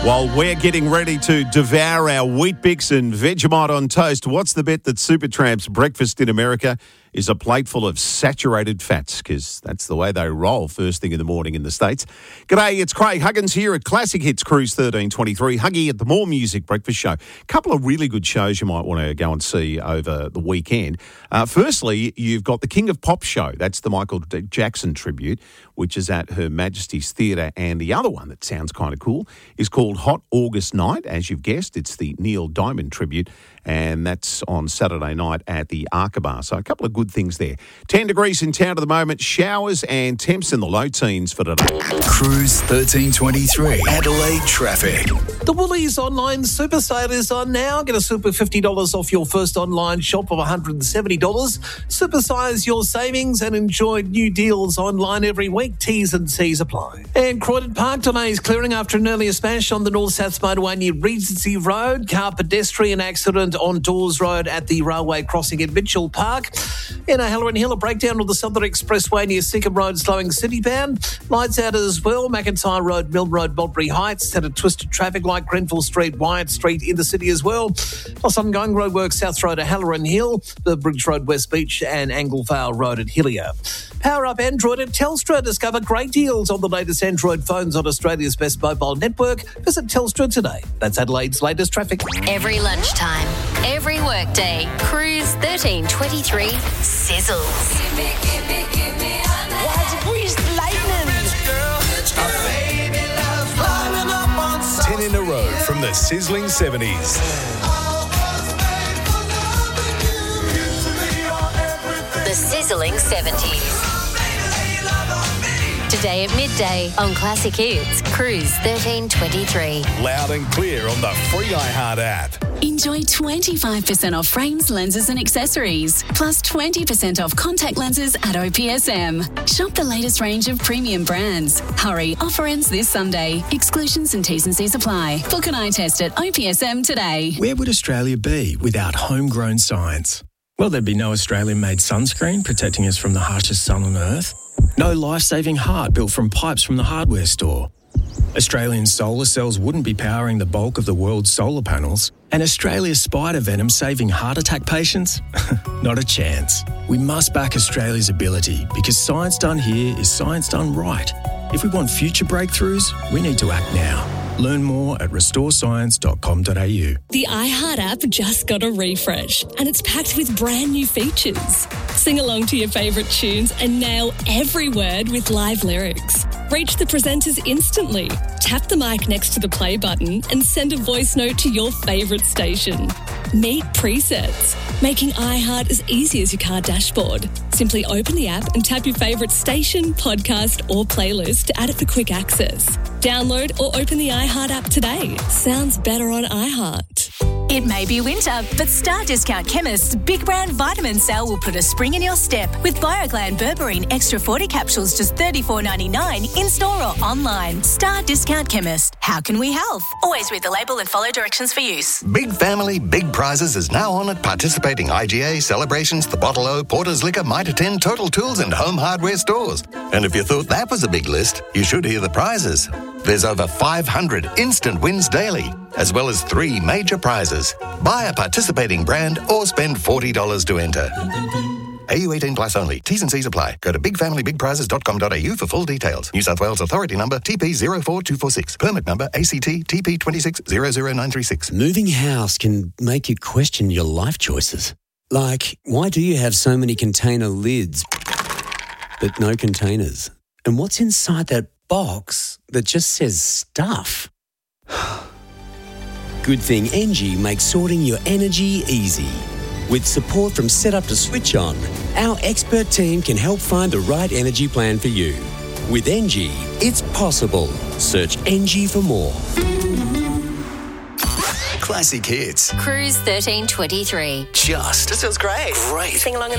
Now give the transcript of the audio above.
While we're getting ready to devour our Wheat Bix and Vegemite on toast, what's the bet that Supertramp's breakfast in America is a plate full of saturated fats? Because that's the way they roll first thing in the morning in the States. G'day, it's Craig Huggins here at Classic Hits Cruise 1323. Huggy at the More Music Breakfast Show. A couple of really good shows you might want to go and see over the weekend. Firstly, you've got the King of Pop show. That's the Michael Jackson tribute, which is at Her Majesty's Theatre. And the other one that sounds kind of cool is called Hot August Night. As you've guessed, it's the Neil Diamond tribute, and that's on Saturday night at the Arkabar. So a couple of good things there. 10 degrees in town at the moment, showers and temps in the low teens for today. Cruise 1323, Adelaide traffic. The Woolies online super sale is on now. Get a super $50 off your first online shop of $170. Supersize your savings and enjoy new deals online every week. T's and C's apply. And Croydon Park delays clearing after an earlier smash on the north-south motorway near Regency Road. Car pedestrian accident on Dawes Road at the railway crossing at Mitchell Park. In Halloran Hill, a breakdown on the Southern Expressway near Seacombe Road slowing city-bound. Lights out as well. McIntyre Road, Mill Road, Mulberry Heights. Had a twisted traffic light, Grenfell Street, Wyatt Street in the city as well. Plus ongoing roadworks South Road at Halloran Hill, the Bridge Road, West Beach and Anglevale Road at Hillier. Power up Android at Telstra. Discover great deals on the latest Android phones on Australia's best mobile network. Visit Telstra today. That's Adelaide's latest traffic. Every lunchtime, every workday, Cruise 1323 sizzles. Why'd you grease the lightning? 10 in a row from the sizzling 70s. The sizzling 70s. Today at midday on Classic Hits, Cruise 1323. Loud and clear on the free iHeart app. Enjoy 25% off frames, lenses and accessories, plus 20% off contact lenses at OPSM. Shop the latest range of premium brands. Hurry, offer ends this Sunday. Exclusions and T's and C's apply. Book an eye test at OPSM today. Where would Australia be without homegrown science? Well, there'd be no Australian-made sunscreen protecting us from the harshest sun on Earth. No life-saving heart built from pipes from the hardware store. Australian solar cells wouldn't be powering the bulk of the world's solar panels. And Australia's spider venom saving heart attack patients? Not a chance. We must back Australia's ability because science done here is science done right. If we want future breakthroughs, we need to act now. Learn more at restorescience.com.au. The iHeart app just got a refresh and it's packed with brand new features. Sing along to your favourite tunes and nail every word with live lyrics. Reach the presenters instantly. Tap the mic next to the play button and send a voice note to your favourite station. Meet presets, making iHeart as easy as your car dashboard. Simply open the app and tap your favourite station, podcast or playlist to add it for quick access. Download or open the iHeart app today. Sounds better on iHeart. It may be winter, but Star Discount Chemist's Big Brand Vitamin Sale will put a spring in your step with BioGlan Berberine Extra 40 capsules just $34.99 in store or online. Star Discount Chemist. How can we help? Always read the label and follow directions for use. Big Family, Big Prizes is now on at participating IGA, Celebrations, The Bottle O, Porter's Liquor, Mitre 10, Total Tools and Home Hardware stores. And if you thought that was a big list, you should hear the prizes. There's over 500 instant wins daily, as well as 3 major prizes. Buy a participating brand or spend $40 to enter. AU 18 plus only. T's and C's apply. Go to bigfamilybigprizes.com.au for full details. New South Wales Authority number TP04246. Permit number ACT TP 2600936. Moving house can make you question your life choices. Like, why do you have so many container lids but no containers? And what's inside that box that just says stuff? Good thing Engie makes sorting your energy easy. With support from Setup to Switch On, our expert team can help find the right energy plan for you. With Engie, it's possible. Search Engie for more. Classic Hits. Cruise 1323. Just. This feels great. Great. Sing along in